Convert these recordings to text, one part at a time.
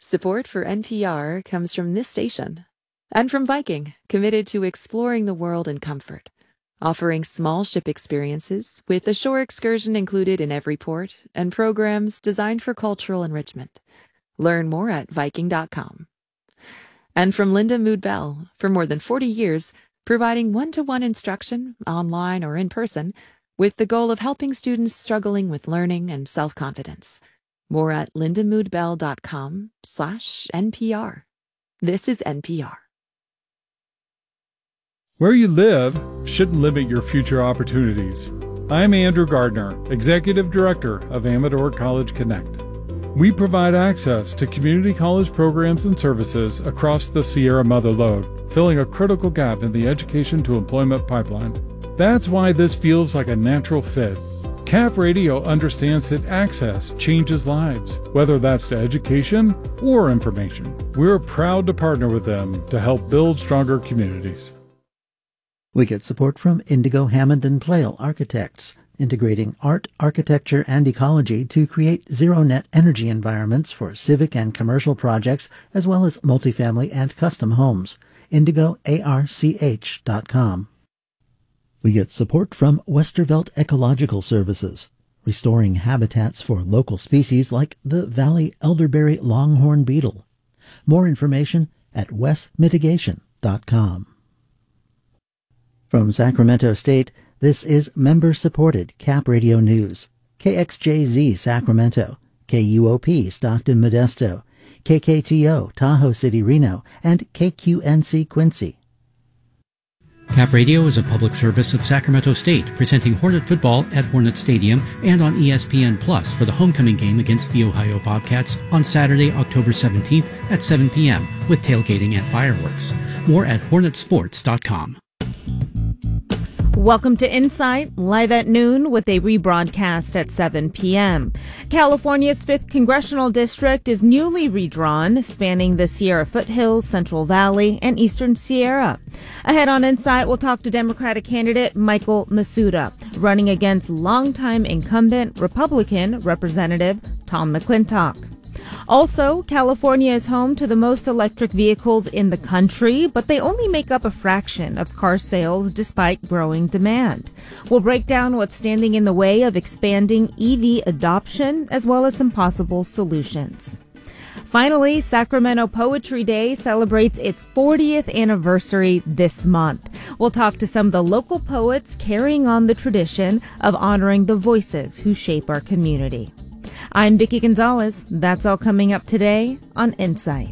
Support for NPR comes from this station and from Viking, committed to exploring the world in comfort, offering small ship experiences with a shore excursion included in every port and programs designed for cultural enrichment. Learn more at Viking.com. And from Linda Mood Bell, for more than 40 years, providing one-to-one instruction, online or in person, with the goal of helping students struggling with learning and self-confidence. More at lindamoodbell.com/NPR. This is NPR. Where you live shouldn't limit your future opportunities. I'm Andrew Gardner, Executive Director of Amador College Connect. We provide access to community college programs and services across the Sierra Mother Lode, filling a critical gap in the education to employment pipeline. That's why this feels like a natural fit. Cap Radio understands that access changes lives, whether that's to education or information. We're proud to partner with them to help build stronger communities. We get support from Indigo Hammond and Plale Architects, integrating art, architecture, and ecology to create zero-net energy environments for civic and commercial projects, as well as multifamily and custom homes. IndigoARCH.com. We get support from Westervelt Ecological Services, restoring habitats for local species like the Valley Elderberry Longhorn Beetle. More information at wesmitigation.com. From Sacramento State, this is member-supported Cap Radio News. KXJZ Sacramento, KUOP Stockton Modesto, KKTO Tahoe City Reno, and KQNC Quincy. Cap Radio is a public service of Sacramento State, presenting Hornet football at Hornet Stadium and on ESPN Plus for the homecoming game against the Ohio Bobcats on Saturday, October 17th at 7 p.m. with tailgating and fireworks. More at hornetsports.com. Welcome to Insight, live at noon with a rebroadcast at 7 p.m. California's 5th Congressional District is newly redrawn, spanning the Sierra Foothills, Central Valley, and Eastern Sierra. Ahead on Insight, we'll talk to Democratic candidate Michael Masuda, running against longtime incumbent Republican Representative Tom McClintock. Also, California is home to the most electric vehicles in the country, but they only make up a fraction of car sales despite growing demand. We'll break down what's standing in the way of expanding EV adoption, as well as some possible solutions. Finally, Sacramento Poetry Day celebrates its 40th anniversary this month. We'll talk to some of the local poets carrying on the tradition of honoring the voices who shape our community. I'm Vicki Gonzalez. That's all coming up today on Insight.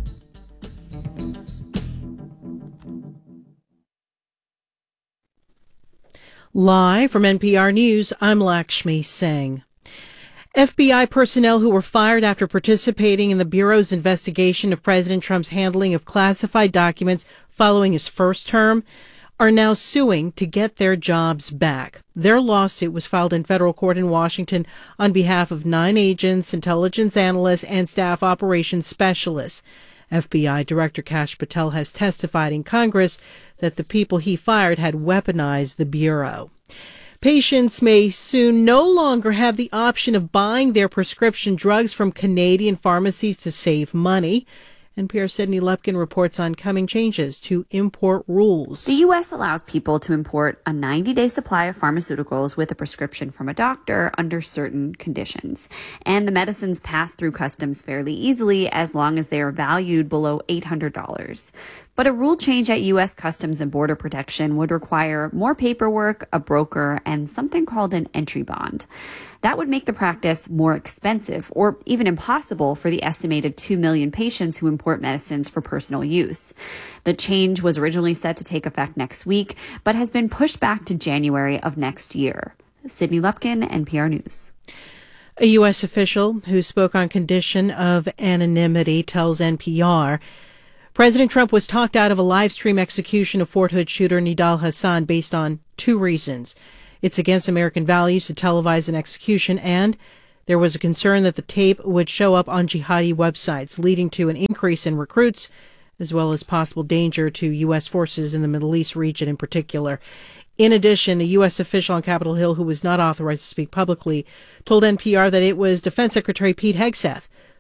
Live from NPR News, I'm Lakshmi Singh. FBI personnel who were fired after participating in the Bureau's investigation of President Trump's handling of classified documents following his first term are now suing to get their jobs back. Their lawsuit was filed in federal court in Washington on behalf of 9 agents, intelligence analysts, and staff operations specialists. FBI Director Kash Patel has testified in Congress that the people he fired had weaponized the Bureau. Patients may soon no longer have the option of buying their prescription drugs from Canadian pharmacies to save money. NPR's Sydney Lupkin reports on coming changes to import rules. The U.S. allows people to import a 90-day supply of pharmaceuticals with a prescription from a doctor under certain conditions. And the medicines pass through customs fairly easily as long as they are valued below $800. But a rule change at U.S. Customs and Border Protection would require more paperwork, a broker, and something called an entry bond. That would make the practice more expensive or even impossible for the estimated 2 million patients who import medicines for personal use. The change was originally set to take effect next week, but has been pushed back to January of next year. Sydney Lupkin, NPR News. A U.S. official who spoke on condition of anonymity tells NPR President Trump was talked out of a live stream execution of Fort Hood shooter Nidal Hasan based on 2 reasons. It's against American values to televise an execution, and there was a concern that the tape would show up on jihadi websites, leading to an increase in recruits, as well as possible danger to U.S. forces in the Middle East region in particular. In addition, a U.S. official on Capitol Hill who was not authorized to speak publicly told NPR that it was Defense Secretary Pete Hegseth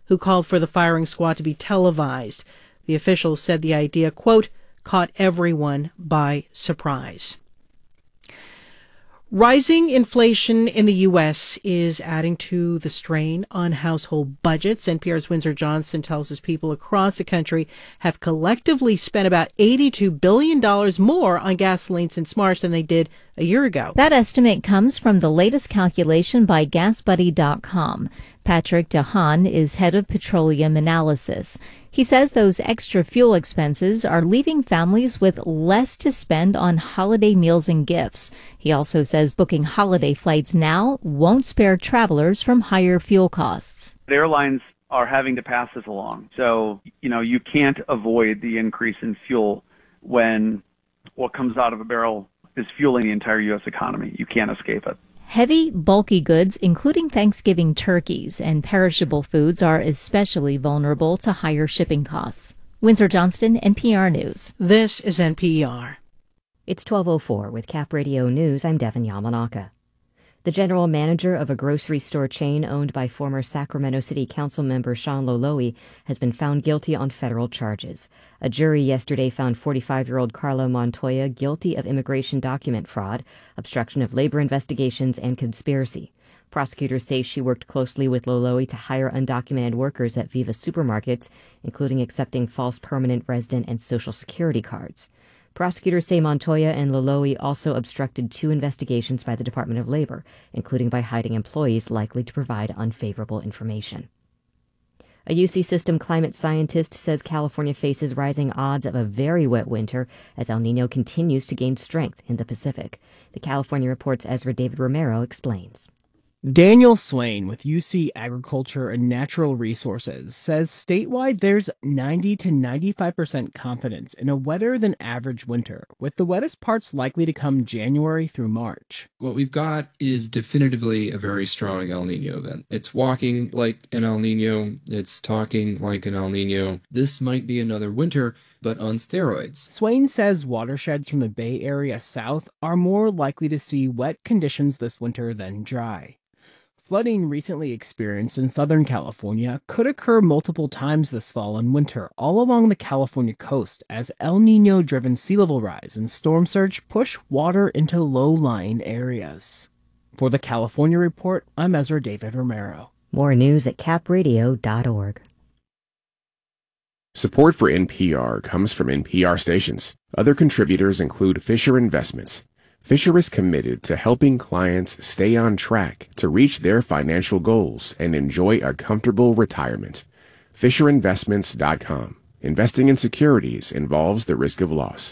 who called for the firing squad to be televised. The officials said the idea, quote, caught everyone by surprise. Rising inflation in the U.S. is adding to the strain on household budgets. NPR's Windsor Johnson tells us people across the country have collectively spent about $82 billion more on gasoline since March than they did a year ago. That estimate comes from the latest calculation by GasBuddy.com. Patrick DeHaan is head of petroleum analysis. He says those extra fuel expenses are leaving families with less to spend on holiday meals and gifts. He also says booking holiday flights now won't spare travelers from higher fuel costs. The airlines are having to pass this along. So, you can't avoid the increase in fuel when what comes out of a barrel is fueling the entire U.S. economy. You can't escape it. Heavy, bulky goods, including Thanksgiving turkeys and perishable foods, are especially vulnerable to higher shipping costs. Windsor Johnston, NPR News. This is NPR. It's 12:04 with Cap Radio News. I'm Devin Yamanaka. The general manager of a grocery store chain owned by former Sacramento City Council member Sean Loloe has been found guilty on federal charges. A jury yesterday found 45-year-old Carla Montoya guilty of immigration document fraud, obstruction of labor investigations, and conspiracy. Prosecutors say she worked closely with Loloe to hire undocumented workers at Viva supermarkets, including accepting false permanent resident and Social Security cards. Prosecutors say Montoya and Loloe also obstructed 2 investigations by the Department of Labor, including by hiding employees likely to provide unfavorable information. A UC System climate scientist says California faces rising odds of a very wet winter as El Nino continues to gain strength in the Pacific. The California Report's Ezra David Romero explains. Daniel Swain with UC Agriculture and Natural Resources says statewide there's 90 to 95% confidence in a wetter than average winter, with the wettest parts likely to come January through March. What we've got is definitively a very strong El Nino event. It's walking like an El Nino. It's talking like an El Nino. This might be another winter, but on steroids. Swain says watersheds from the Bay Area south are more likely to see wet conditions this winter than dry. Flooding recently experienced in Southern California could occur multiple times this fall and winter all along the California coast as El Nino-driven sea level rise and storm surge push water into low-lying areas. For the California Report, I'm Ezra David Romero. More news at capradio.org. Support for NPR comes from NPR stations. Other contributors include Fisher Investments. Fisher is committed to helping clients stay on track to reach their financial goals and enjoy a comfortable retirement. FisherInvestments.com. Investing in securities involves the risk of loss.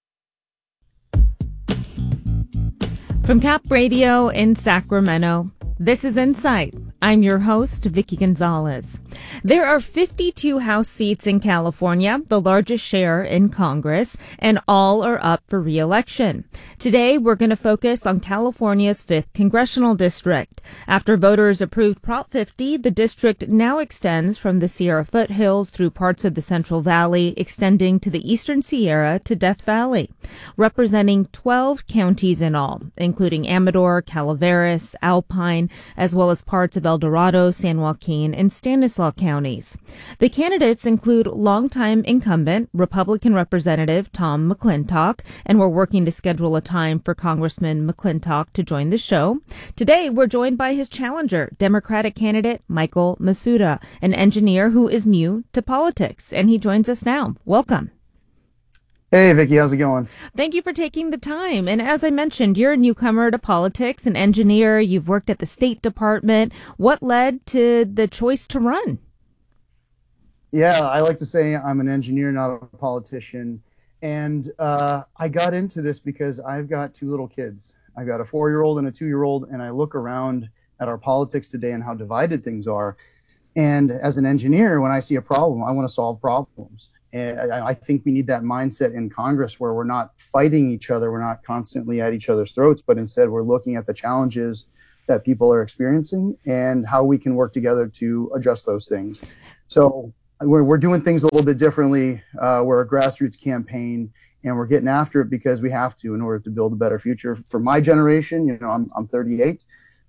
From Cap Radio in Sacramento, this is Insight. I'm your host, Vicki Gonzalez. There are 52 House seats in California, the largest share in Congress, and all are up for re-election. Today, we're going to focus on California's 5th Congressional District. After voters approved Prop 50, the district now extends from the Sierra foothills through parts of the Central Valley, extending to the Eastern Sierra to Death Valley, representing 12 counties in all, including Amador, Calaveras, Alpine, as well as parts of El Dorado, San Joaquin, and Stanislaus counties. The candidates include longtime incumbent Republican Representative Tom McClintock, and we're working to schedule a time for Congressman McClintock to join the show. Today, we're joined by his challenger, Democratic candidate Michael Masuda, an engineer who is new to politics, and he joins us now. Welcome. Hey, Vicki, how's it going? Thank you for taking the time. And as I mentioned, you're a newcomer to politics, an engineer. You've worked at the State Department. What led to the choice to run? Yeah, I like to say I'm an engineer, not a politician. And I got into this because I've got 2 little kids. I've got a 4-year-old and a 2-year-old, and I look around at our politics today and how divided things are. And as an engineer, when I see a problem, I want to solve problems. And I think we need that mindset in Congress where we're not fighting each other. We're not constantly at each other's throats, but instead we're looking at the challenges that people are experiencing and how we can work together to address those things. So we're doing things a little bit differently. We're a grassroots campaign, and we're getting after it because we have to in order to build a better future for my generation. I'm 38.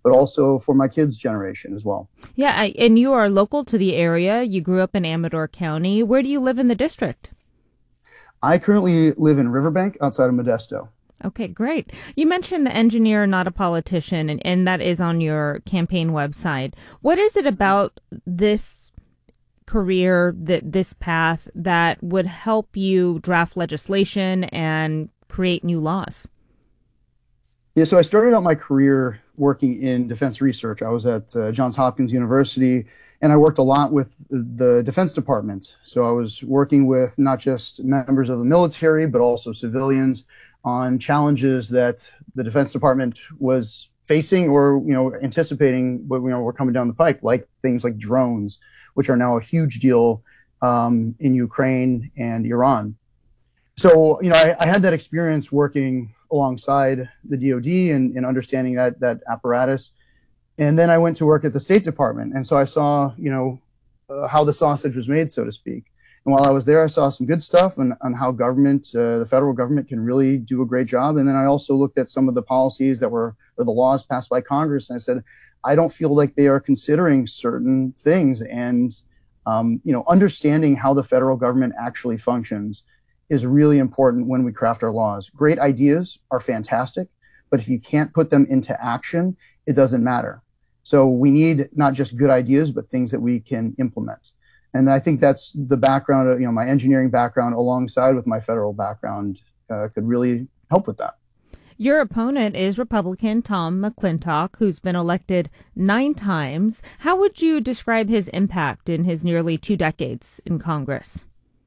but also for my kids' generation as well. Yeah, and you are local to the area. You grew up in Amador County. Where do you live in the district? I currently live in Riverbank outside of Modesto. Okay, great. You mentioned the engineer, not a politician, and that is on your campaign website. What is it about this career, this path, that would help you draft legislation and create new laws? Yeah, so I started out my career working in defense research. I was at Johns Hopkins University, and I worked a lot with the Defense Department. So I was working with not just members of the military, but also civilians on challenges that the Defense Department was facing or, anticipating what, were coming down the pike, like things like drones, which are now a huge deal in Ukraine and Iran. So, I had that experience working alongside the DoD and understanding that apparatus. And then I went to work at the State Department. And so I saw, how the sausage was made, so to speak. And while I was there, I saw some good stuff on how the federal government can really do a great job. And then I also looked at some of the policies or the laws passed by Congress. And I said, I don't feel like they are considering certain things. And, understanding how the federal government actually functions is really important when we craft our laws. Great ideas are fantastic, but if you can't put them into action, it doesn't matter. So we need not just good ideas, but things that we can implement. And I think that's the background of, my engineering background alongside with my federal background could really help with that. Your opponent is Republican Tom McClintock, who's been elected 9 times. How would you describe his impact in his nearly 2 decades in Congress?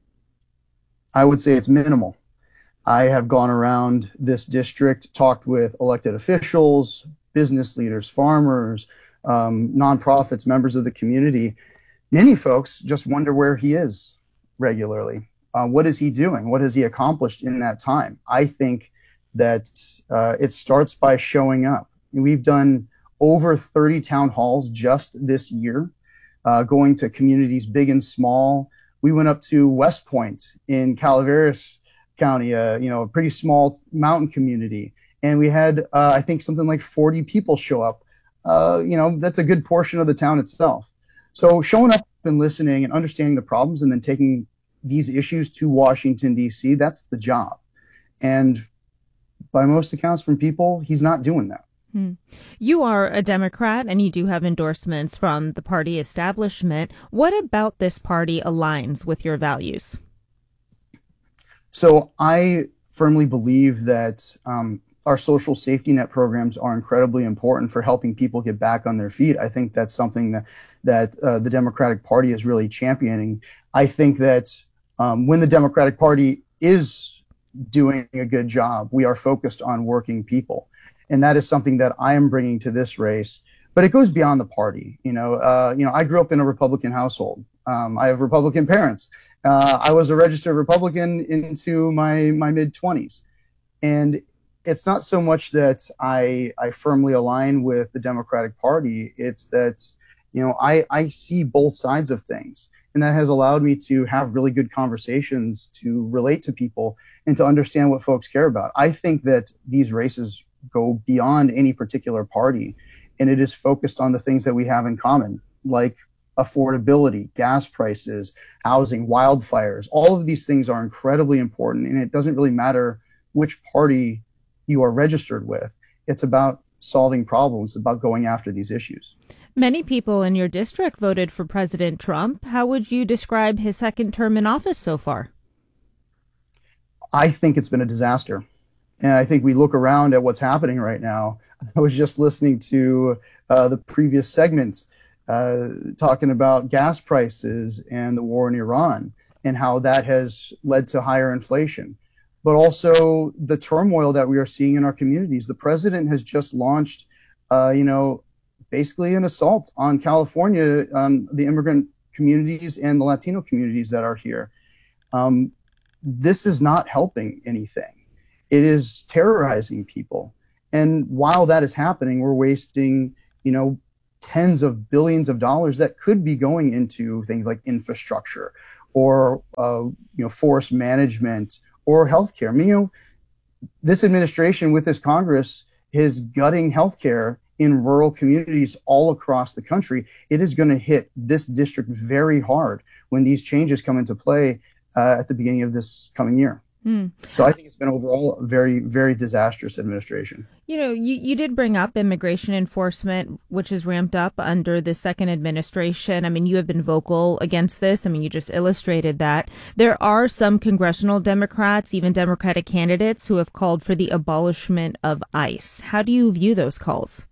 I would say it's minimal. I have gone around this district, talked with elected officials, business leaders, farmers, nonprofits, members of the community. Many folks just wonder where he is regularly. What is he doing? What has he accomplished in that time? I think that it starts by showing up. We've done over 30 town halls just this year, going to communities big and small. We went up to West Point in Calaveras County, a pretty small mountain community. And we had, I think, something like 40 people show up. That's a good portion of the town itself. So showing up and listening and understanding the problems and then taking these issues to Washington, D.C., that's the job. And by most accounts from people, he's not doing that. You are a Democrat and you do have endorsements from the party establishment. What about this party aligns with your values? So I firmly believe that our social safety net programs are incredibly important for helping people get back on their feet. I think that's something that the Democratic Party is really championing. I think that when the Democratic Party is doing a good job, we are focused on working people. And that is something that I am bringing to this race, but it goes beyond the party. I grew up in a Republican household. I have Republican parents. I was a registered Republican into my mid-20s. And it's not so much that I firmly align with the Democratic Party. It's that, I see both sides of things. And that has allowed me to have really good conversations, to relate to people, and to understand what folks care about. I think that these races go beyond any particular party, and it is focused on the things that we have in common, like affordability, gas prices, housing, wildfires. All of these things are incredibly important, and it doesn't really matter which party you are registered with. It's about solving problems, about going after these issues. Many people in your district voted for President Trump. How would you describe his second term in office so far? I think it's been a disaster. And I think we look around at what's happening right now. I was just listening to the previous segment talking about gas prices and the war in Iran and how that has led to higher inflation, but also the turmoil that we are seeing in our communities. The president has just launched, basically an assault on California, on the immigrant communities and the Latino communities that are here. This is not helping anything. It is terrorizing people. And while that is happening, we're wasting, tens of billions of dollars that could be going into things like infrastructure or, forest management or healthcare. This administration with this Congress is gutting healthcare in rural communities all across the country, it is going to hit this district very hard when these changes come into play at the beginning of this coming year. So I think it's been overall a very, very disastrous administration. You know, you did bring up immigration enforcement, which is ramped up under the second administration. I mean, you have been vocal against this. I mean, you just illustrated that. There are some congressional Democrats, even Democratic candidates, who have called for the abolishment of ICE. How do you view those calls?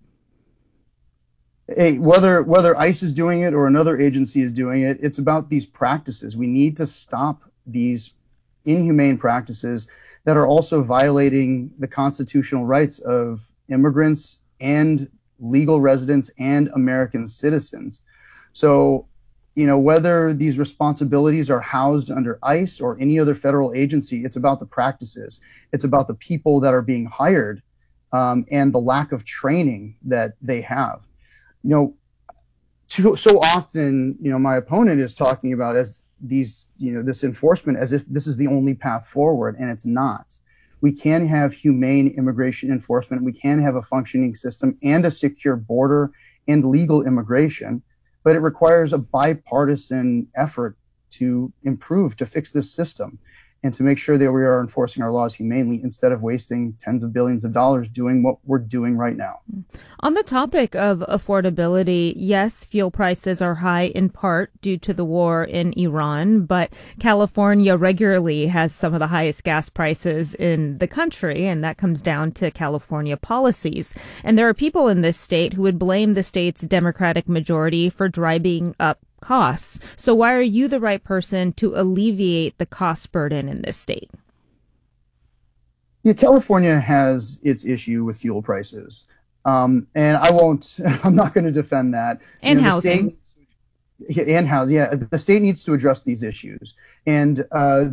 Hey, whether ICE is doing it or another agency is doing it, it's about these practices. We need to stop these inhumane practices that are also violating the constitutional rights of immigrants and legal residents and American citizens. So, you know, whether these responsibilities are housed under ICE or any other federal agency, it's about the practices. It's about the people that are being hired and the lack of training that they have. You know, so often, you know, my opponent is talking about this enforcement as if this is the only path forward, and it's not. We can have humane immigration enforcement. We can have a functioning system and a secure border and legal immigration, but it requires a bipartisan effort to improve, to fix this system, and to make sure that we are enforcing our laws humanely instead of wasting tens of billions of dollars doing what we're doing right now. On the topic of affordability, yes, fuel prices are high in part due to the war in Iran, but California regularly has some of the highest gas prices in the country, and that comes down to California policies. And there are people in this state who would blame the state's Democratic majority for driving up costs. So why are you the right person to alleviate the cost burden in this state? Yeah, California has its issue with fuel prices. And I'm not going to defend that. And housing. The state needs to address these issues. And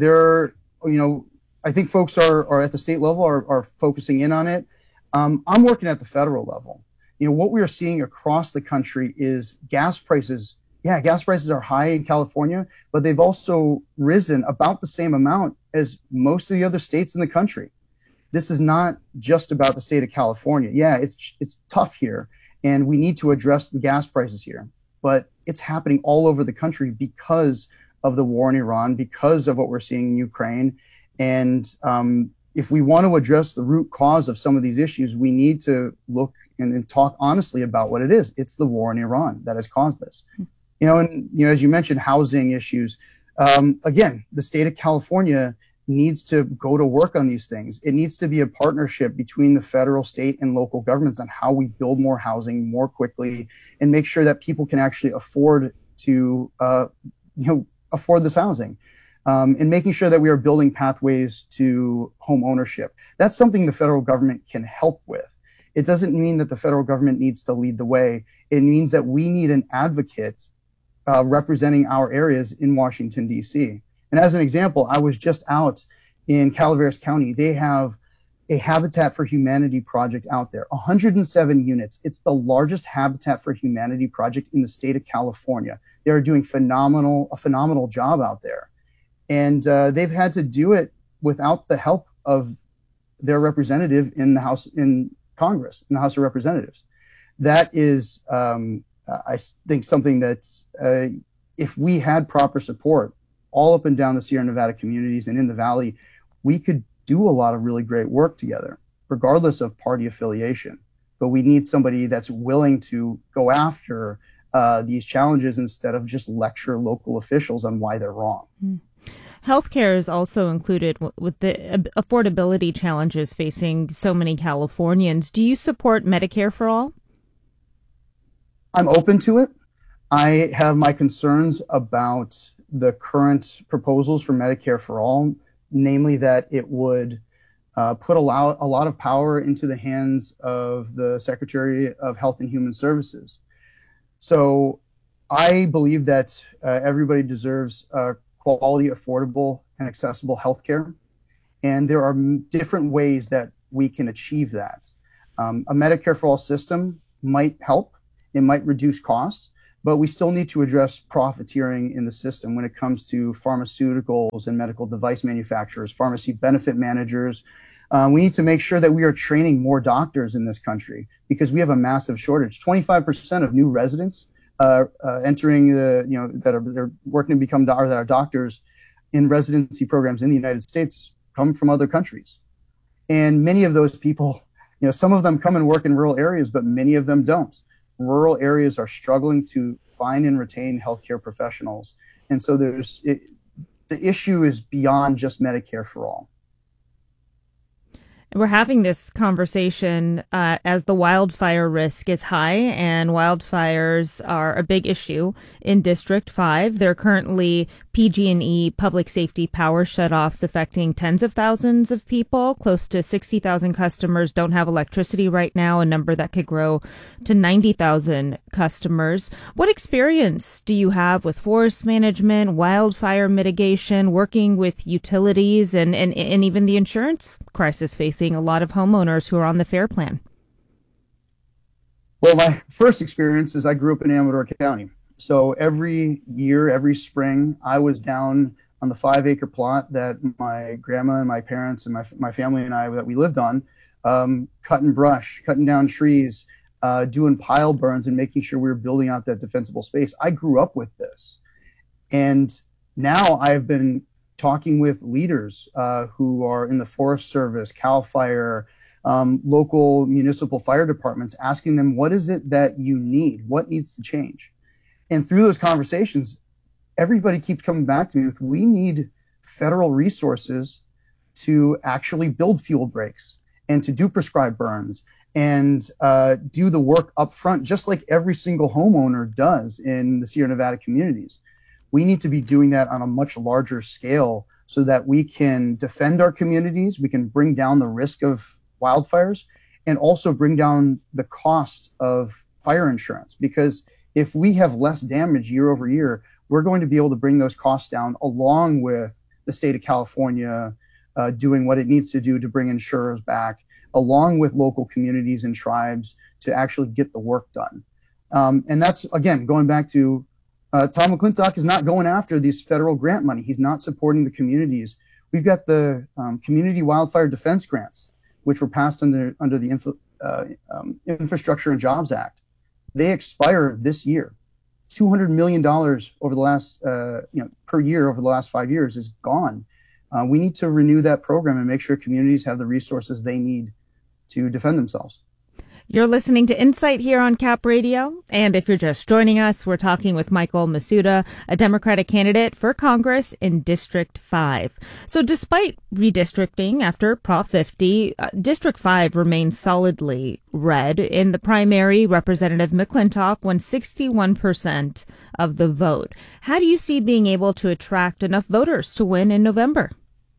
I think folks are at the state level are focusing in on it. I'm working at the federal level. You know, what we are seeing across the country is gas prices. Yeah, gas prices are high in California, but they've also risen about the same amount as most of the other states in the country. This is not just about the state of California. Yeah, it's tough here, and we need to address the gas prices here. But it's happening all over the country because of the war in Iran, because of what we're seeing in Ukraine. And if we want to address the root cause of some of these issues, we need to look and talk honestly about what it is. It's the war in Iran that has caused this. You know, and as you mentioned, housing issues. Again, the state of California needs to go to work on these things. It needs to be a partnership between the federal, state, and local governments on how we build more housing more quickly and make sure that people can actually afford to, afford this housing. And making sure that we are building pathways to home ownership. That's something the federal government can help with. It doesn't mean that the federal government needs to lead the way. It means that we need an advocate representing our areas in Washington, D.C. And as an example, I was just out in Calaveras County. They have a Habitat for Humanity project out there, 107 units. It's the largest Habitat for Humanity project in the state of California. They are doing a phenomenal job out there. And they've had to do it without the help of their representative in the House, in Congress, in the House of Representatives. That is, I think, something that's, if we had proper support all up and down the Sierra Nevada communities and in the Valley, we could do a lot of really great work together, regardless of party affiliation. But we need somebody that's willing to go after these challenges instead of just lecture local officials on why they're wrong. Healthcare is also included with the affordability challenges facing so many Californians. Do you support Medicare for all? I'm open to it. I have my concerns about the current proposals for Medicare for all, namely that it would put a lot of power into the hands of the Secretary of Health and Human Services. So I believe that everybody deserves quality, affordable, and accessible healthcare. And there are different ways that we can achieve that. A Medicare for all system might help. It might reduce costs, but we still need to address profiteering in the system when it comes to pharmaceuticals and medical device manufacturers, pharmacy benefit managers, We need to make sure that we are training more doctors in this country because we have a massive shortage. 25% of new residents entering they're working to become that are doctors in residency programs in the United States come from other countries. And many of those people, some of them come and work in rural areas, but many of them don't. Rural areas are struggling to find and retain healthcare professionals. And so the issue is beyond just Medicare for all. We're having this conversation as the wildfire risk is high, and wildfires are a big issue in District 5. There are currently PG&E public safety power shutoffs affecting tens of thousands of people. Close to 60,000 customers don't have electricity right now, a number that could grow to 90,000 customers. What experience do you have with forest management, wildfire mitigation, working with utilities, and even the insurance crisis facing a lot of homeowners who are on the FAIR plan? Well, my first experience is I grew up in Amador County. So every year, every spring, I was down on the 5-acre plot that my grandma and my parents and my family and I that we lived on, cutting brush, cutting down trees, doing pile burns and making sure we were building out that defensible space. I grew up with this. And now I've been talking with leaders who are in the Forest Service, CAL FIRE, local municipal fire departments, asking them, what is it that you need? What needs to change? And through those conversations, everybody keeps coming back to me with, we need federal resources to actually build fuel breaks and to do prescribed burns and do the work up front, just like every single homeowner does in the Sierra Nevada communities. We need to be doing that on a much larger scale so that we can defend our communities, we can bring down the risk of wildfires, and also bring down the cost of fire insurance. Because if we have less damage year over year, we're going to be able to bring those costs down, along with the state of California doing what it needs to do to bring insurers back, along with local communities and tribes to actually get the work done. And that's, again, going back to Tom McClintock is not going after this federal grant money. He's not supporting the communities. We've got the Community Wildfire Defense Grants, which were passed under the Infrastructure and Jobs Act. They expire this year. $200 million over the last, per year over the last 5 years is gone. We need to renew that program and make sure communities have the resources they need to defend themselves. You're listening to Insight here on Cap Radio. And if you're just joining us, we're talking with Michael Masuda, a Democratic candidate for Congress in District 5. So despite redistricting after Prop 50, District 5 remains solidly red. In the primary, Representative McClintock won 61% of the vote. How do you see being able to attract enough voters to win in November?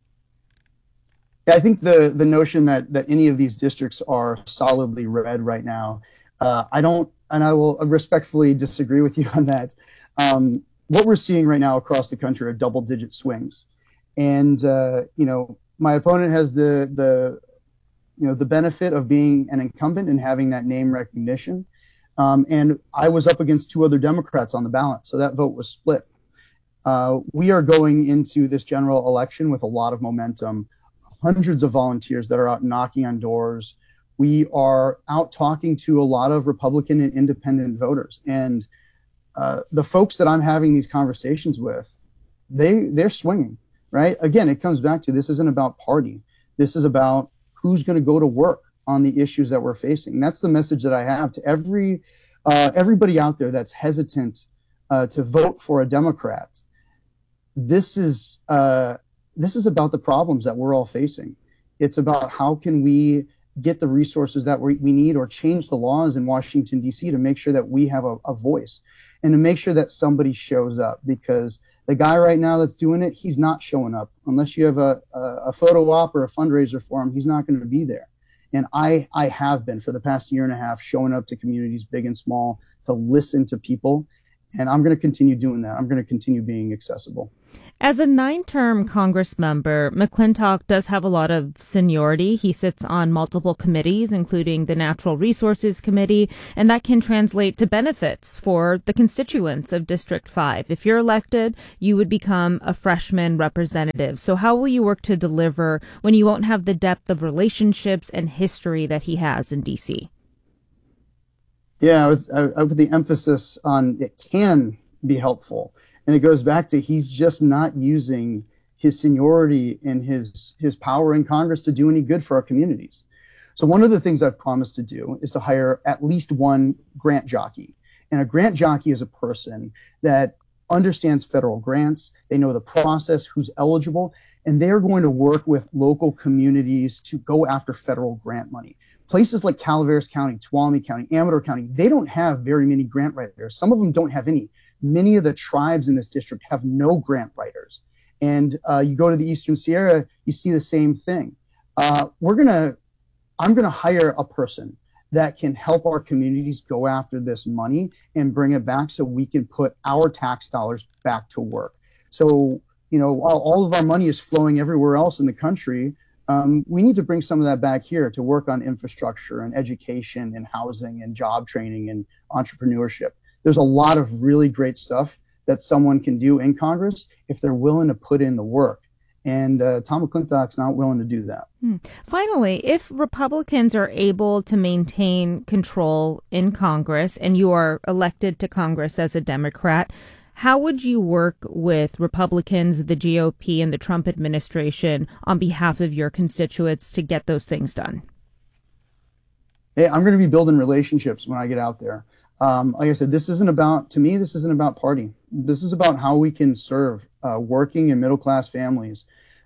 I think the notion that any of these districts are solidly red right now, I will respectfully disagree with you on that. What we're seeing right now across the country are double-digit swings, and my opponent has the benefit of being an incumbent and having that name recognition, and I was up against two other Democrats on the ballot, so that vote was split. We are going into this general election with a lot of momentum. Hundreds of volunteers that are out knocking on doors. We are out talking to a lot of Republican and independent voters. And the folks that I'm having these conversations with, they're swinging, right? Again, it comes back to, this isn't about party. This is about who's going to go to work on the issues that we're facing. And that's the message that I have to everybody out there that's hesitant to vote for a Democrat. This is about the problems that we're all facing. It's about how can we get the resources that we need, or change the laws in Washington, D.C. to make sure that we have a voice, and to make sure that somebody shows up, because the guy right now that's doing it, he's not showing up. Unless you have a photo op or a fundraiser for him, he's not going to be there. And I have been for the past year and a half showing up to communities big and small to listen to people. And I'm going to continue doing that. I'm going to continue being accessible. As a 9-term Congress member, McClintock does have a lot of seniority. He sits on multiple committees, including the Natural Resources Committee, and that can translate to benefits for the constituents of District 5. If you're elected, you would become a freshman representative. So how will you work to deliver when you won't have the depth of relationships and history that he has in D.C.? Yeah, I put the emphasis on it can be helpful. And it goes back to he's just not using his seniority and his power in Congress to do any good for our communities. So one of the things I've promised to do is to hire at least one grant jockey. And a grant jockey is a person that understands federal grants. They know the process, who's eligible, and they're going to work with local communities to go after federal grant money. Places like Calaveras County, Tuolumne County, Amador County, they don't have very many grant writers. Some of them don't have any. Many of the tribes in this district have no grant writers. And you go to the Eastern Sierra, you see the same thing. I'm going to hire a person that can help our communities go after this money and bring it back so we can put our tax dollars back to work. So, while all of our money is flowing everywhere else in the country, we need to bring some of that back here to work on infrastructure and education and housing and job training and entrepreneurship. There's a lot of really great stuff that someone can do in Congress if they're willing to put in the work. And Tom McClintock's not willing to do that. Finally, if Republicans are able to maintain control in Congress and you are elected to Congress as a Democrat, how would you work with Republicans, the GOP, and the Trump administration on behalf of your constituents to get those things done? Hey, I'm going to be building relationships when I get out there. Like I said, this isn't about party. This is about how we can serve working and middle-class families,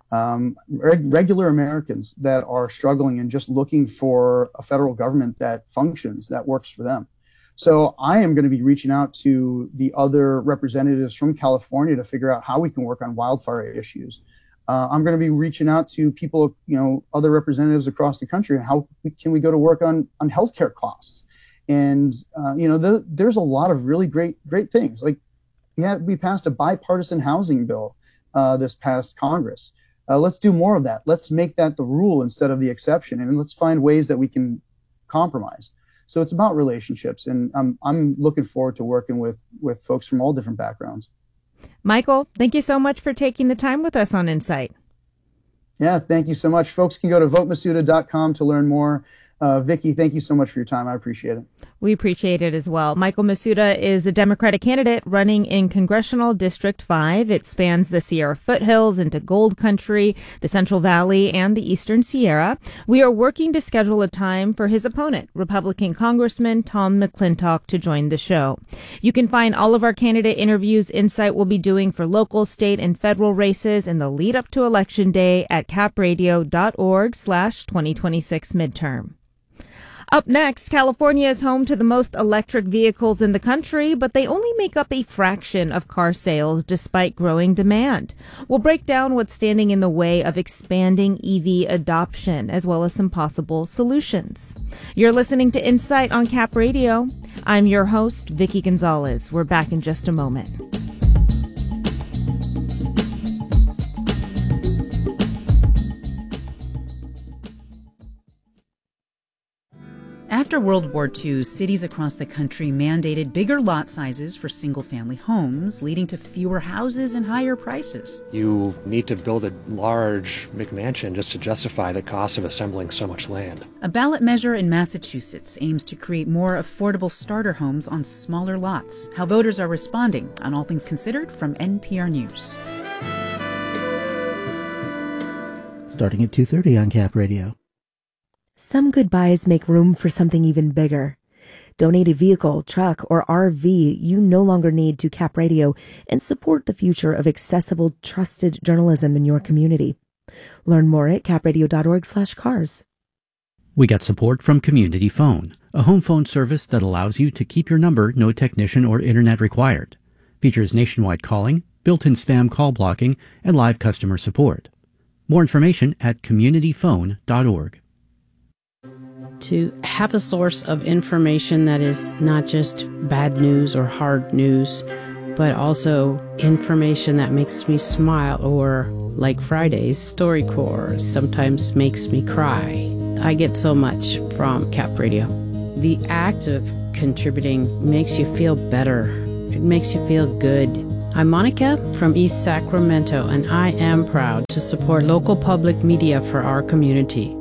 regular Americans that are struggling and just looking for a federal government that functions, that works for them. So I am going to be reaching out to the other representatives from California to figure out how we can work on wildfire issues. I'm going to be reaching out to people, other representatives across the country, and how can we go to work on healthcare costs. And, there's a lot of really great things. Like, we passed a bipartisan housing bill this past Congress. Let's do more of that. Let's make that the rule instead of the exception. And let's find ways that we can compromise. So it's about relationships. And I'm looking forward to working with folks from all different backgrounds. Michael, thank you so much for taking the time with us on Insight. Yeah, thank you so much. Folks can go to votemasuda.com to learn more. Vicki, thank you so much for your time. I appreciate it. We appreciate it as well. Michael Masuda is the Democratic candidate running in Congressional District 5. It spans the Sierra foothills into Gold Country, the Central Valley, and the Eastern Sierra. We are working to schedule a time for his opponent, Republican Congressman Tom McClintock, to join the show. You can find all of our candidate interviews Insight will be doing for local, state, and federal races in the lead up to Election Day at capradio.org/2026 midterm. Up next, California is home to the most electric vehicles in the country, but they only make up a fraction of car sales despite growing demand. We'll break down what's standing in the way of expanding EV adoption, as well as some possible solutions. You're listening to Insight on Cap Radio. I'm your host, Vicki Gonzalez. We're back in just a moment. After World War II, cities across the country mandated bigger lot sizes for single-family homes, leading to fewer houses and higher prices. You need to build a large McMansion just to justify the cost of assembling so much land. A ballot measure in Massachusetts aims to create more affordable starter homes on smaller lots. How voters are responding on All Things Considered from NPR News. Starting at 2:30 on Cap Radio. Some goodbyes make room for something even bigger. Donate a vehicle, truck, or RV you no longer need to Cap Radio and support the future of accessible, trusted journalism in your community. Learn more at capradio.org/cars. We got support from Community Phone, a home phone service that allows you to keep your number, no technician or internet required. Features nationwide calling, built-in spam call blocking, and live customer support. More information at communityphone.org. to have a source of information that is not just bad news or hard news, but also information that makes me smile, or like Friday's StoryCorps sometimes makes me cry. I get so much from Cap Radio. The act of contributing makes you feel better. It makes you feel good. I'm Monica from East Sacramento, and I am proud to support local public media for our community.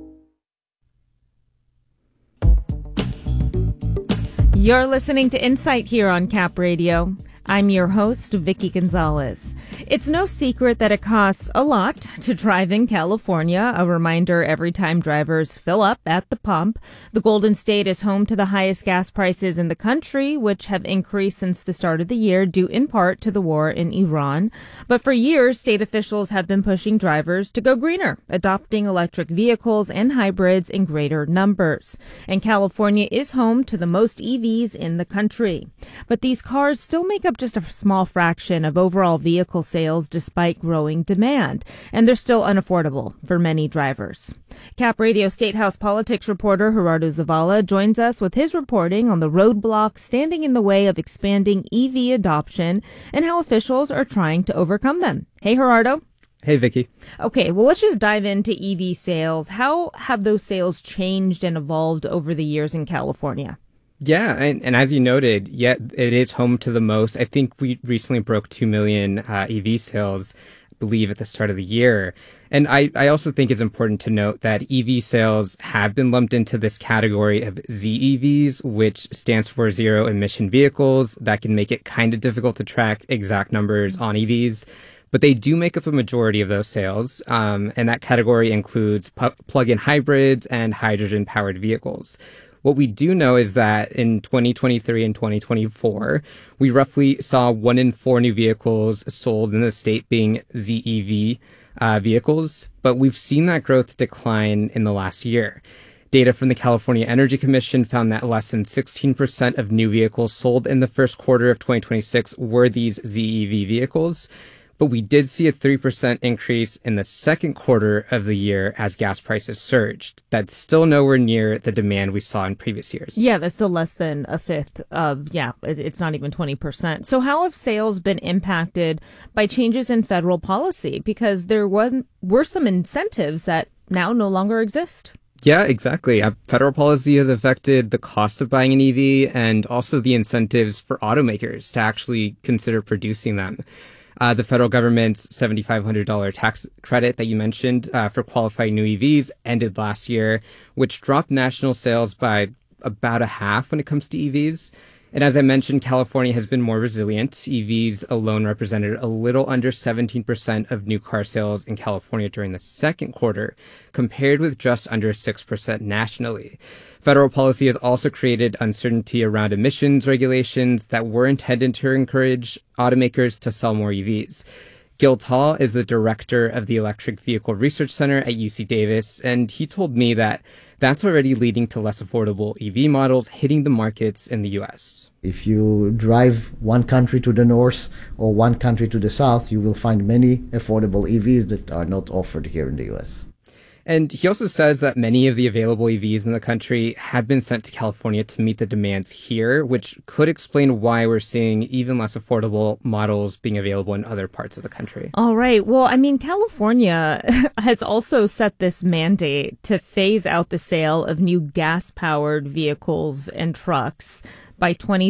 You're listening to Insight here on Cap Radio. I'm your host, Vicky Gonzalez. It's no secret that it costs a lot to drive in California. A reminder every time drivers fill up at the pump. The Golden State is home to the highest gas prices in the country, which have increased since the start of the year, due in part to the war in Iran. But for years, state officials have been pushing drivers to go greener, adopting electric vehicles and hybrids in greater numbers. And California is home to the most EVs in the country. But these cars still make up just a small fraction of overall vehicle sales despite growing demand, and they're still unaffordable for many drivers. Cap Radio State House politics reporter Gerardo Zavala joins us with his reporting on the roadblocks standing in the way of expanding EV adoption and how officials are trying to overcome them. Hey, Gerardo. Hey, Vicky. Okay, well, let's just dive into EV sales. How have those sales changed and evolved over the years in California? Yeah, and as you noted, it is home to the most. I think we recently broke 2 million EV sales, I believe, at the start of the year. And I also think it's important to note that EV sales have been lumped into this category of ZEVs, which stands for zero emission vehicles. That can make it kind of difficult to track exact numbers on EVs. But they do make up a majority of those sales, and that category includes plug-in hybrids and hydrogen-powered vehicles. What we do know is that in 2023 and 2024, we roughly saw 1 in 4 new vehicles sold in the state being ZEV vehicles, but we've seen that growth decline in the last year. Data from the California Energy Commission found that less than 16% of new vehicles sold in the first quarter of 2026 were these ZEV vehicles. But we did see a 3% increase in the second quarter of the year as gas prices surged. That's still nowhere near the demand we saw in previous years. Yeah, that's still less than a fifth of, it's not even 20%. So how have sales been impacted by changes in federal policy? Because there were some incentives that now no longer exist. Yeah, exactly. Federal policy has affected the cost of buying an EV and also the incentives for automakers to actually consider producing them. The federal government's $7,500 tax credit that you mentioned for qualifying new EVs ended last year, which dropped national sales by about a half when it comes to EVs. And as I mentioned, California has been more resilient. EVs alone represented a little under 17% of new car sales in California during the second quarter, compared with just under 6% nationally. Federal policy has also created uncertainty around emissions regulations that were intended to encourage automakers to sell more EVs. Gil Tall is the director of the Electric Vehicle Research Center at UC Davis, and he told me that that's already leading to less affordable EV models hitting the markets in the U.S. If you drive one country to the north or one country to the south, you will find many affordable EVs that are not offered here in the U.S. And he also says that many of the available EVs in the country have been sent to California to meet the demands here, which could explain why we're seeing even less affordable models being available in other parts of the country. All right. Well, I mean, California has also set this mandate to phase out the sale of new gas-powered vehicles and trucks by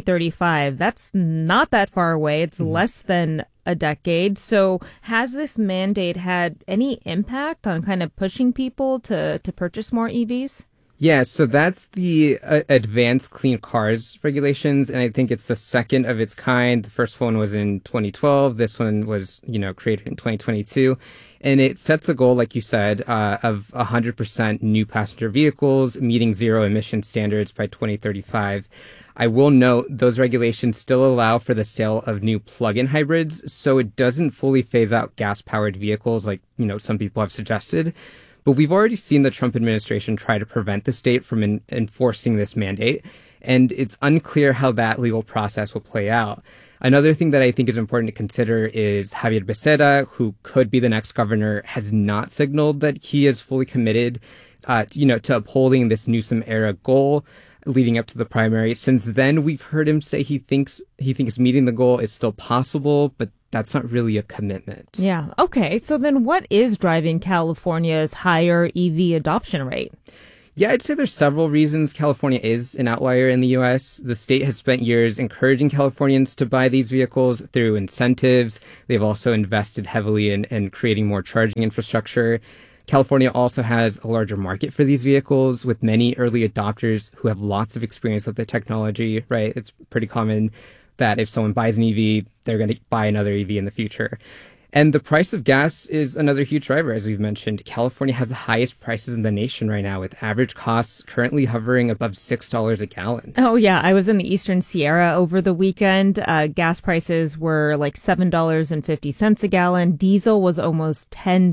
2035. That's not that far away. It's less than a decade. So has this mandate had any impact on kind of pushing people to purchase more EVs? Yeah, so that's the Advanced Clean Cars regulations, and I think it's the second of its kind. The first one was in 2012. This one was, created in 2022. And it sets a goal, like you said, of 100% new passenger vehicles meeting zero emission standards by 2035. I will note those regulations still allow for the sale of new plug-in hybrids, so it doesn't fully phase out gas-powered vehicles like, some people have suggested. But we've already seen the Trump administration try to prevent the state from enforcing this mandate, and it's unclear how that legal process will play out. Another thing that I think is important to consider is Javier Becerra, who could be the next governor, has not signaled that he is fully committed to upholding this Newsom era goal leading up to the primary. Since then, we've heard him say he thinks meeting the goal is still possible, but that's not really a commitment. Yeah. Okay. So then what is driving California's higher EV adoption rate? Yeah, I'd say there's several reasons California is an outlier in the U.S. The state has spent years encouraging Californians to buy these vehicles through incentives. They've also invested heavily in creating more charging infrastructure. California also has a larger market for these vehicles, with many early adopters who have lots of experience with the technology, right? It's pretty common that if someone buys an EV, they're going to buy another EV in the future. And the price of gas is another huge driver, as we've mentioned. California has the highest prices in the nation right now, with average costs currently hovering above $6 a gallon. Oh, yeah. I was in the Eastern Sierra over the weekend. Gas prices were like $7.50 a gallon. Diesel was almost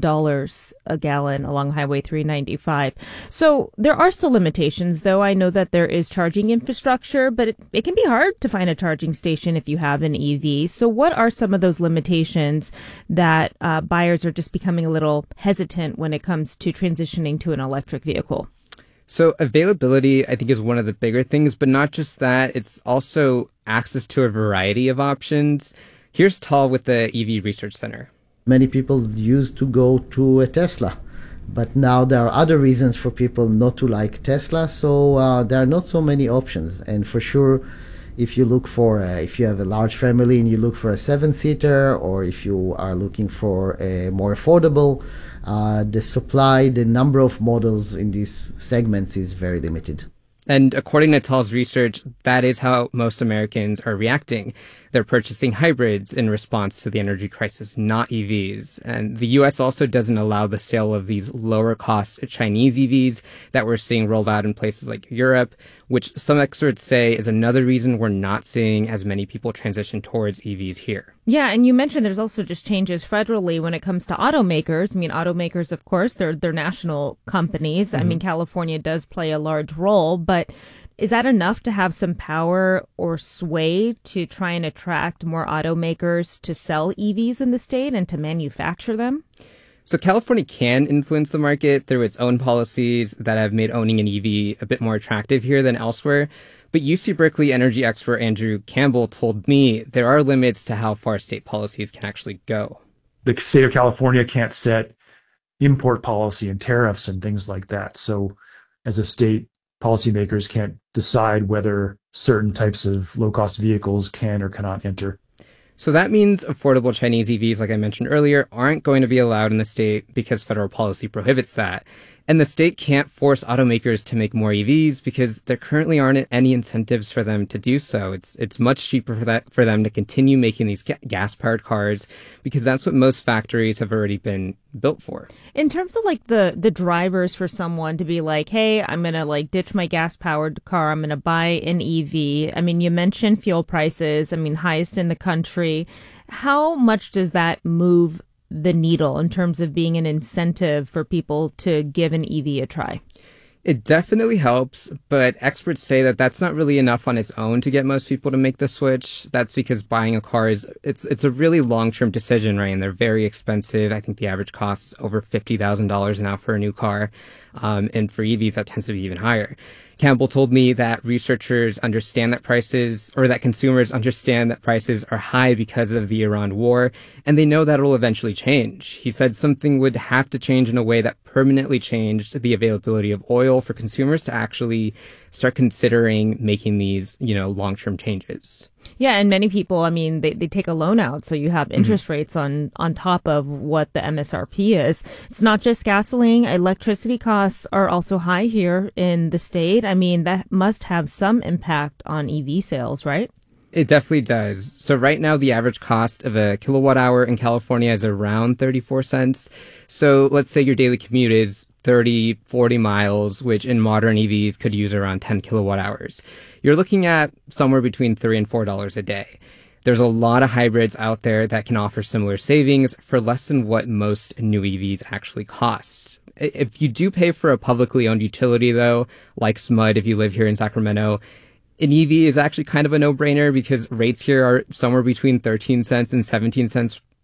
$10 a gallon along Highway 395. So there are still limitations, though. I know that there is charging infrastructure, but it can be hard to find a charging station if you have an EV. So what are some of those limitations that buyers are just becoming a little hesitant when it comes to transitioning to an electric vehicle? So availability, I think, is one of the bigger things, but not just that. It's also access to a variety of options. Here's Tal with the EV Research Center. Many people used to go to a Tesla, but now there are other reasons for people not to like Tesla, so there are not so many options. And for sure, if you look for, if you have a large family and you look for a 7-seater, or if you are looking for a more affordable, the supply, the number of models in these segments is very limited. And according to Tal's research, that is how most Americans are reacting. They're purchasing hybrids in response to the energy crisis, not EVs. And the U.S. also doesn't allow the sale of these lower-cost Chinese EVs that we're seeing rolled out in places like Europe, which some experts say is another reason we're not seeing as many people transition towards EVs here. Yeah, and you mentioned there's also just changes federally when it comes to automakers. I mean, automakers, of course, they're national companies. Mm-hmm. I mean, California does play a large role, but is that enough to have some power or sway to try and attract more automakers to sell EVs in the state and to manufacture them? So California can influence the market through its own policies that have made owning an EV a bit more attractive here than elsewhere. But UC Berkeley energy expert Andrew Campbell told me there are limits to how far state policies can actually go. The state of California can't set import policy and tariffs and things like that. So as a state, policymakers can't decide whether certain types of low-cost vehicles can or cannot enter. So that means affordable Chinese EVs, like I mentioned earlier, aren't going to be allowed in the state because federal policy prohibits that. And the state can't force automakers to make more EVs because there currently aren't any incentives for them to do so. It's much cheaper for them to continue making these gas-powered cars because that's what most factories have already been built for. In terms of like the drivers for someone to be like, hey, I'm going to like ditch my gas-powered car, I'm going to buy an EV. I mean, you mentioned fuel prices, I mean, highest in the country. How much does that move the needle in terms of being an incentive for people to give an EV a try? It definitely helps, but experts say that that's not really enough on its own to get most people to make the switch. That's because buying a car it's a really long-term decision, right? And they're very expensive. I think the average cost is over $50,000 now for a new car. And for EVs, that tends to be even higher. Campbell told me that researchers understand that prices, or that consumers understand that prices are high because of the Iran war, and they know that it'll eventually change. He said something would have to change in a way that permanently changed the availability of oil for consumers to actually start considering making these, long-term changes. Yeah, and many people, I mean, they take a loan out, so you have interest rates on top of what the MSRP is. It's not just gasoline. Electricity costs are also high here in the state. I mean, that must have some impact on EV sales, right? It definitely does. So right now, the average cost of a kilowatt hour in California is around 34 cents. So let's say your daily commute is 30, 40 miles, which in modern EVs could use around 10 kilowatt hours. You're looking at somewhere between $3 and $4 a day. There's a lot of hybrids out there that can offer similar savings for less than what most new EVs actually cost. If you do pay for a publicly owned utility, though, like SMUD if you live here in Sacramento, an EV is actually kind of a no-brainer because rates here are somewhere between 13 cents and 17 cents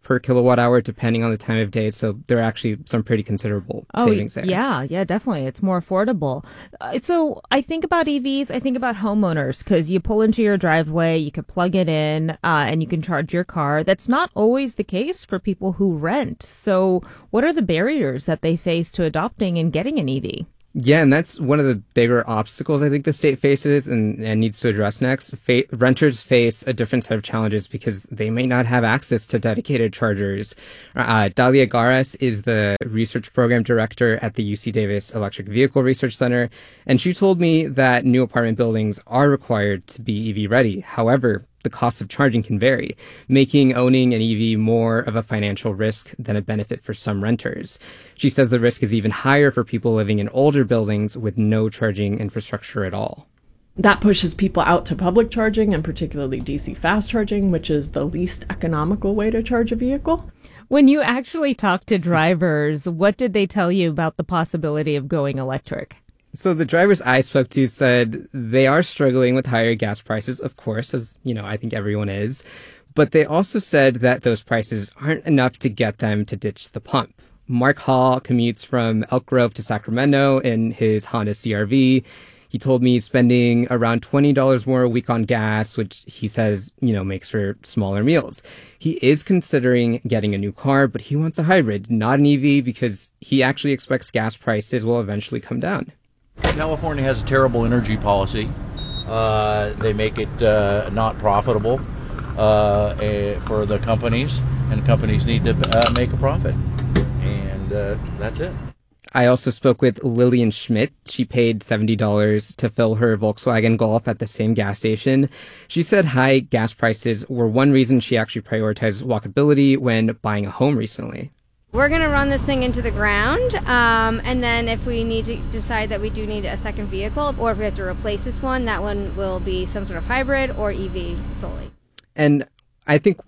per kilowatt hour, depending on the time of day. So there are actually some pretty considerable savings there. Yeah, definitely. It's more affordable. So I think about EVs, I think about homeowners, because you pull into your driveway, you can plug it in, and you can charge your car. That's not always the case for people who rent. So what are the barriers that they face to adopting and getting an EV? Yeah, and that's one of the bigger obstacles I think the state faces and needs to address next. Renters face a different set of challenges because they may not have access to dedicated chargers. Dalia Garas is the research program director at the UC Davis Electric Vehicle Research Center, and she told me that new apartment buildings are required to be EV ready. However, the cost of charging can vary, making owning an EV more of a financial risk than a benefit for some renters. She says the risk is even higher for people living in older buildings with no charging infrastructure at all. That pushes people out to public charging, and particularly DC fast charging, which is the least economical way to charge a vehicle. When you actually talk to drivers, what did they tell you about the possibility of going electric? So the drivers I spoke to said they are struggling with higher gas prices, of course, as I think everyone is. But they also said that those prices aren't enough to get them to ditch the pump. Mark Hall commutes from Elk Grove to Sacramento in his Honda CR-V. He told me he's spending around $20 more a week on gas, which he says, makes for smaller meals. He is considering getting a new car, but he wants a hybrid, not an EV, because he actually expects gas prices will eventually come down. California has a terrible energy policy. They make it not profitable for the companies, and companies need to make a profit. And that's it. I also spoke with Lillian Schmidt. She paid $70 to fill her Volkswagen Golf at the same gas station. She said high gas prices were one reason she actually prioritized walkability when buying a home recently. We're going to run this thing into the ground, and then if we need to decide that we do need a second vehicle, or if we have to replace this one, that one will be some sort of hybrid or EV solely. And I think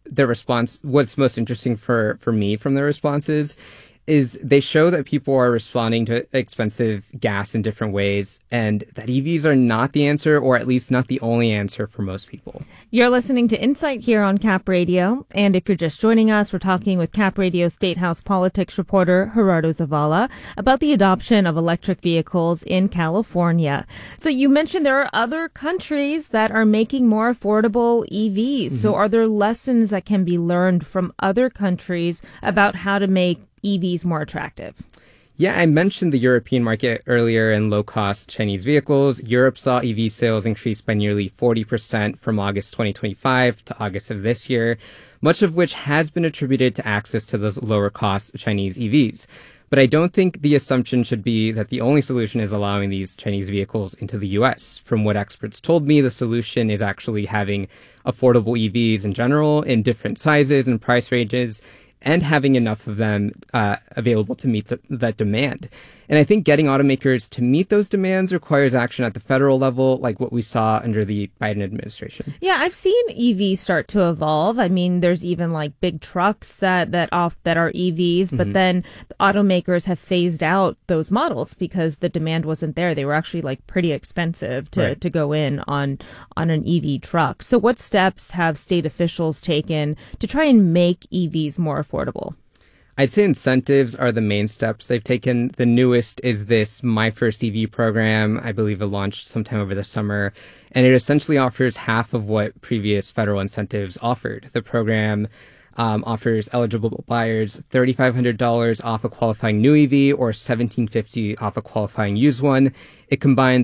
what's most interesting for me from their responses is they show that people are responding to expensive gas in different ways, and that EVs are not the answer, or at least not the only answer for most people. You're listening to Insight here on Cap Radio, and if you're just joining us, we're talking with Cap Radio State House politics reporter Gerardo Zavala about the adoption of electric vehicles in California. So you mentioned there are other countries that are making more affordable EVs. Mm-hmm. So are there lessons that can be learned from other countries about how to make EVs more attractive? Yeah, I mentioned the European market earlier and low-cost Chinese vehicles. Europe saw EV sales increase by nearly 40% from August 2025 to August of this year, much of which has been attributed to access to those lower-cost Chinese EVs. But I don't think the assumption should be that the only solution is allowing these Chinese vehicles into the U.S. From what experts told me, the solution is actually having affordable EVs in general in different sizes and price ranges, and having enough of them available to meet that demand. And I think getting automakers to meet those demands requires action at the federal level, like what we saw under the Biden administration. Yeah, I've seen EVs start to evolve. I mean, there's even like big trucks that are EVs, but then the automakers have phased out those models because the demand wasn't there. They were actually like pretty expensive to go in on an EV truck. So what steps have state officials taken to try and make EVs more affordable? I'd say incentives are the main steps they've taken. The newest is this My First EV program. I believe it launched sometime over the summer, and it essentially offers half of what previous federal incentives offered. The program offers eligible buyers $3,500 off a qualifying new EV or $1,750 off a qualifying used one. It combines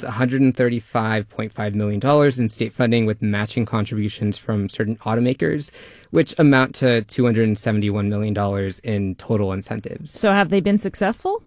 $135.5 million in state funding with matching contributions from certain automakers, which amount to $271 million in total incentives. So have they been successful?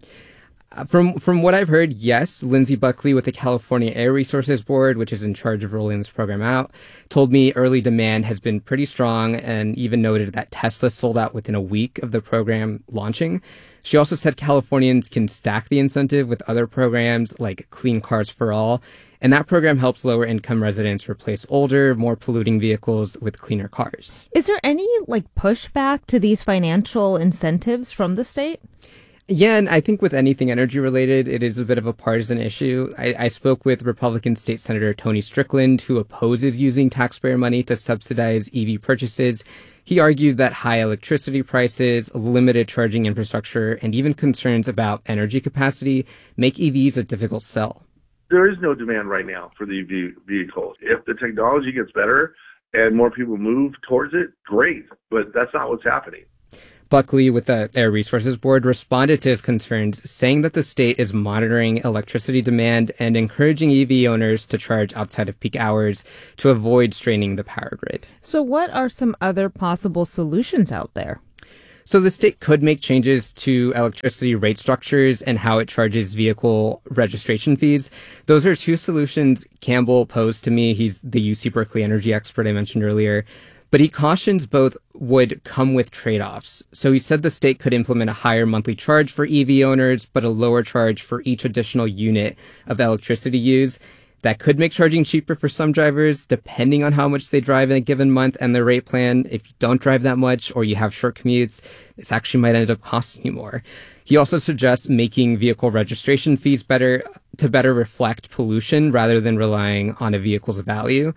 From what I've heard, yes. Lindsay Buckley with the California Air Resources Board, which is in charge of rolling this program out, told me early demand has been pretty strong, and even noted that Tesla sold out within a week of the program launching. She also said Californians can stack the incentive with other programs like Clean Cars for All, and that program helps lower income residents replace older, more polluting vehicles with cleaner cars. Is there any pushback to these financial incentives from the state? Yeah, and I think with anything energy related, it is a bit of a partisan issue. I spoke with Republican State Senator Tony Strickland, who opposes using taxpayer money to subsidize EV purchases. He argued that high electricity prices, limited charging infrastructure, and even concerns about energy capacity make EVs a difficult sell. There is no demand right now for the EV vehicles. If the technology gets better and more people move towards it, great, but that's not what's happening. Buckley with the Air Resources Board responded to his concerns, saying that the state is monitoring electricity demand and encouraging EV owners to charge outside of peak hours to avoid straining the power grid. So what are some other possible solutions out there? So the state could make changes to electricity rate structures and how it charges vehicle registration fees. Those are two solutions Campbell posed to me. He's the UC Berkeley energy expert I mentioned earlier. But he cautions both would come with trade-offs. So he said the state could implement a higher monthly charge for EV owners, but a lower charge for each additional unit of electricity used. That could make charging cheaper for some drivers, depending on how much they drive in a given month and their rate plan. If you don't drive that much or you have short commutes, this actually might end up costing you more. He also suggests making vehicle registration fees better reflect pollution rather than relying on a vehicle's value.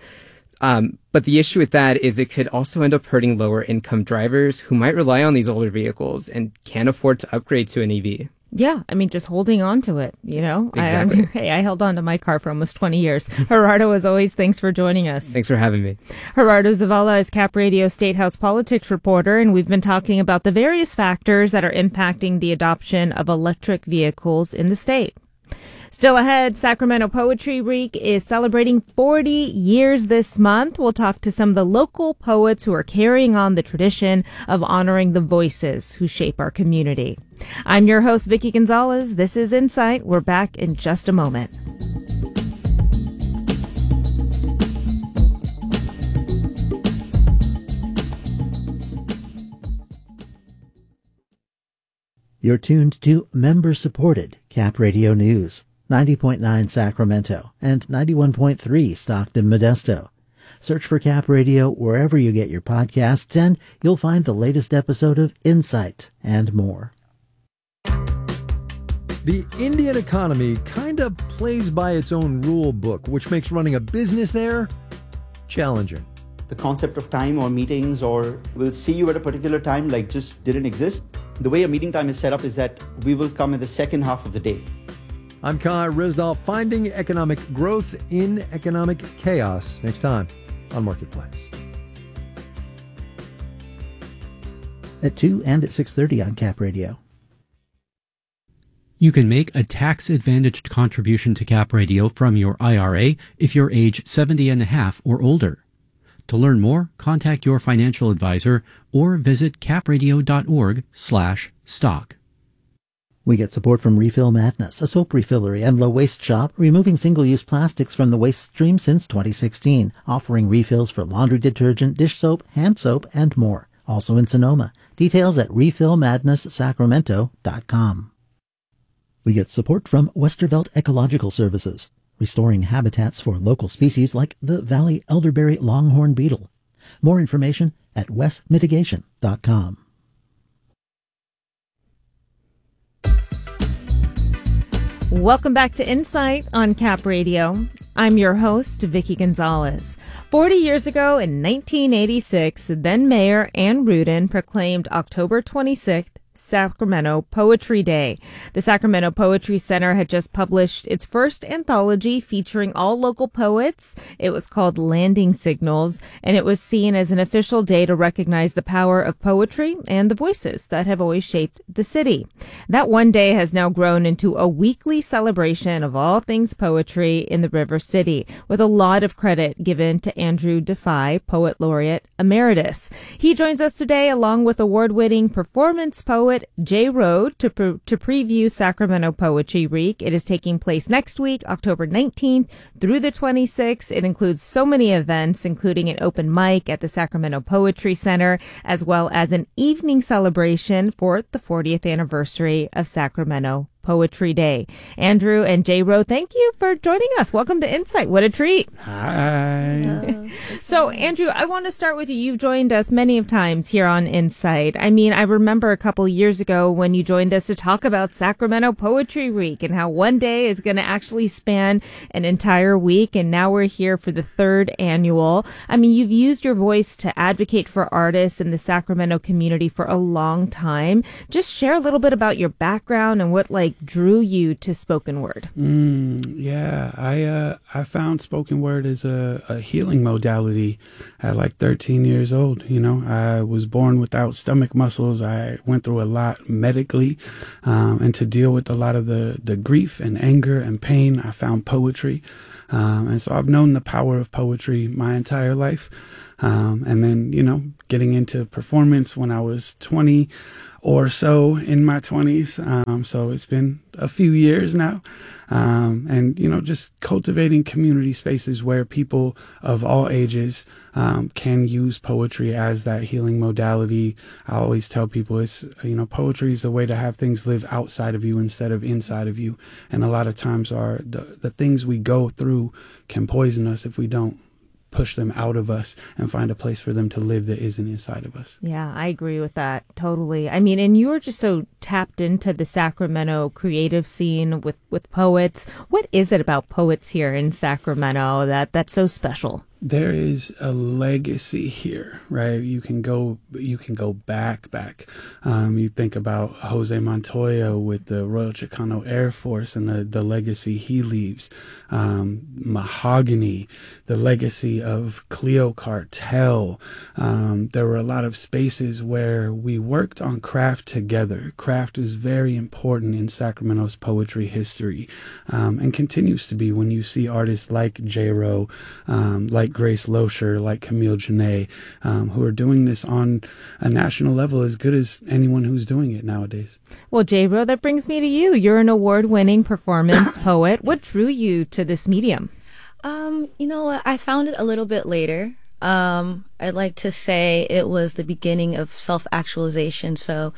But the issue with that is it could also end up hurting lower income drivers who might rely on these older vehicles and can't afford to upgrade to an EV. Yeah, I mean, just holding on to it, you know? Exactly. I held on to my car for almost 20 years. Gerardo, as always, thanks for joining us. Thanks for having me. Gerardo Zavala is Cap Radio State House politics reporter, and we've been talking about the various factors that are impacting the adoption of electric vehicles in the state. Still ahead, Sacramento Poetry Week is celebrating 40 years this month. We'll talk to some of the local poets who are carrying on the tradition of honoring the voices who shape our community. I'm your host, Vicky Gonzalez. This is Insight. We're back in just a moment. You're tuned to member-supported Cap Radio News, 90.9 Sacramento and 91.3 Stockton Modesto. Search for Cap Radio wherever you get your podcasts, and you'll find the latest episode of Insight and more. The Indian economy kind of plays by its own rule book, which makes running a business there challenging. The concept of time or meetings or we'll see you at a particular time like just didn't exist. The way a meeting time is set up is that we will come in the second half of the day. I'm Kai Rizdal, finding economic growth in economic chaos, next time on Marketplace. At 2 and at 6:30 on Cap Radio. You can make a tax-advantaged contribution to Cap Radio from your IRA if you're age 70 and a half or older. To learn more, contact your financial advisor or visit capradio.org/stock. We get support from Refill Madness, a soap refillery and low-waste shop, removing single-use plastics from the waste stream since 2016, offering refills for laundry detergent, dish soap, hand soap, and more. Also in Sonoma. Details at refillmadnesssacramento.com. We get support from Westervelt Ecological Services, restoring habitats for local species like the Valley elderberry longhorn beetle. More information at westmitigation.com. Welcome back to Insight on Cap Radio. I'm your host, Vicky Gonzalez. 40 years ago in 1986, then Mayor Ann Rudin proclaimed October 26th Sacramento Poetry Day. The Sacramento Poetry Center had just published its first anthology featuring all local poets. It was called Landing Signals, and it was seen as an official day to recognize the power of poetry and the voices that have always shaped the city. That one day has now grown into a weekly celebration of all things poetry in the River City, with a lot of credit given to Andrew Defy, Poet Laureate Emeritus. He joins us today along with award-winning performance poet Jay Rode to preview Sacramento Poetry Week. It is taking place next week, October 19th through the 26th. It includes so many events, including an open mic at the Sacramento Poetry Center, as well as an evening celebration for the 40th anniversary of Sacramento Poetry Day. Andrew and J-Ro, thank you for joining us. Welcome to Insight. What a treat. Hi. So, Andrew, I want to start with you. You've joined us many of times here on Insight. I mean, I remember a couple years ago when you joined us to talk about Sacramento Poetry Week and how one day is going to actually span an entire week. And now we're here for the third annual. I mean, you've used your voice to advocate for artists in the Sacramento community for a long time. Just share a little bit about your background and what drew you to spoken word. I found spoken word as a healing modality at 13 years old. You know, I was born without stomach muscles. I went through a lot medically, and to deal with a lot of the grief and anger and pain, I found poetry. And so I've known the power of poetry my entire life. And then, getting into performance when I was 20 or so, in my 20s. So it's been a few years now. And, just cultivating community spaces where people of all ages can use poetry as that healing modality. I always tell people poetry is a way to have things live outside of you instead of inside of you. And a lot of times the things we go through can poison us if we don't push them out of us and find a place for them to live that isn't inside of us. Yeah, I agree with that totally. I mean, and you were just so tapped into the Sacramento creative scene with poets. What is it about poets here in Sacramento that's so special? There is a legacy here, right? You can go back. You think about Jose Montoya with the Royal Chicano Air Force and the legacy he leaves. Mahogany, the legacy of Cleo Cartel. There were a lot of spaces where we worked on craft together. Craft is very important in Sacramento's poetry history, and continues to be when you see artists like J-Ro, like Grace Loescher, like Camille Janae, who are doing this on a national level as good as anyone who's doing it nowadays. Well, J-Ro, that brings me to you. You're an award-winning performance poet. What drew you to this medium? You know what? I found it a little bit later. I'd like to say it was the beginning of self-actualization. So,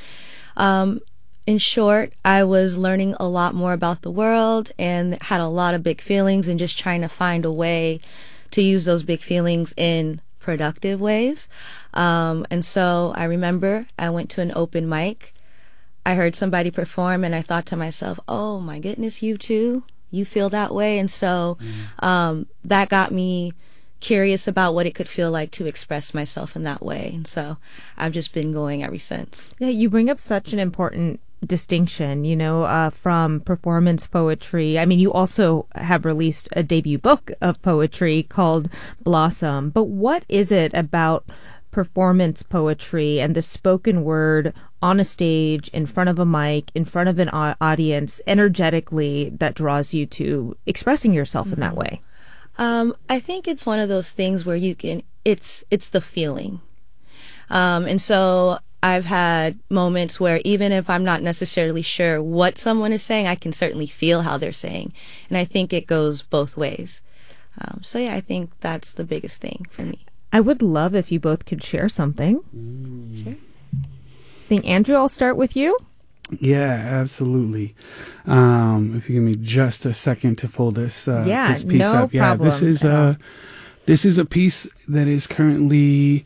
in short, I was learning a lot more about the world and had a lot of big feelings and just trying to find a way to use those big feelings in productive ways. And so I remember I went to an open mic. I heard somebody perform and I thought to myself, oh my goodness, you too? You feel that way? And so that got me curious about what it could feel like to express myself in that way. And so I've just been going ever since. Yeah, you bring up such an important distinction, from performance poetry. I mean, you also have released a debut book of poetry called Blossom. But what is it about performance poetry and the spoken word on a stage, in front of a mic, in front of an audience, energetically, that draws you to expressing yourself in that way? I think it's one of those things where it's the feeling. And so I've had moments where even if I'm not necessarily sure what someone is saying, I can certainly feel how they're saying. And I think it goes both ways. I think that's the biggest thing for me. I would love if you both could share something. Sure. I think, Andrew, I'll start with you. Yeah, absolutely. If you give me just a second to pull this this piece up. Yeah, problem. This is a piece that is currently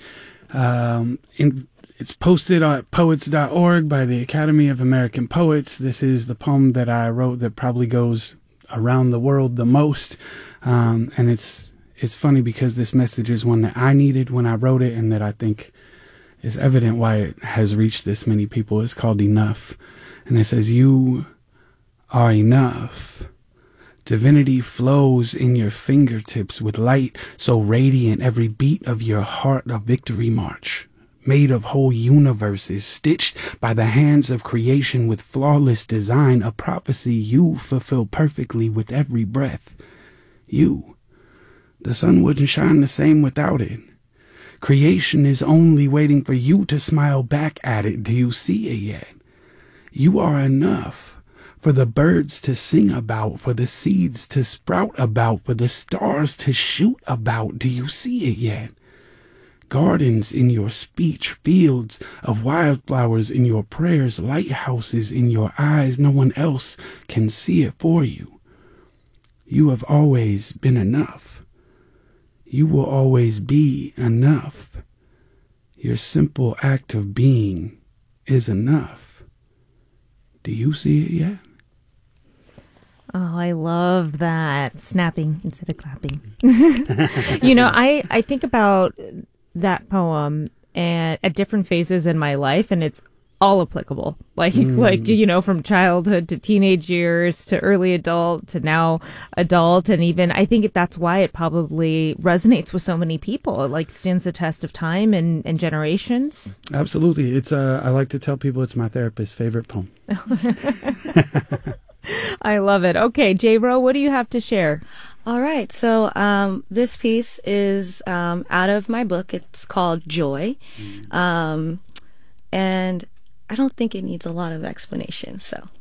it's posted at poets.org by the Academy of American Poets. This is the poem that I wrote that probably goes around the world the most. And it's funny because this message is one that I needed when I wrote it and that I think is evident why it has reached this many people. It's called Enough. And it says, you are enough. Divinity flows in your fingertips with light so radiant every beat of your heart a victory march. Made of whole universes, stitched by the hands of creation with flawless design, a prophecy you fulfill perfectly with every breath. You. The sun wouldn't shine the same without it. Creation is only waiting for you to smile back at it. Do you see it yet? You are enough for the birds to sing about, for the seeds to sprout about, for the stars to shoot about. Do you see it yet? gardens in your speech, fields of wildflowers in your prayers, lighthouses in your eyes. No one else can see it for you. You have always been enough. You will always be enough. Your simple act of being is enough. Do you see it yet? Oh, I love that. Snapping instead of clapping. I think about that poem at different phases in my life, and it's all applicable. Like, from childhood to teenage years to early adult to now adult. And even I think that's why it probably resonates with so many people. It like stands the test of time and generations. Absolutely. It's I like to tell people it's my therapist's favorite poem. I love it. Okay, J-Ro, what do you have to share? All right. So this piece is out of my book. It's called Joy. And I don't think it needs a lot of explanation. So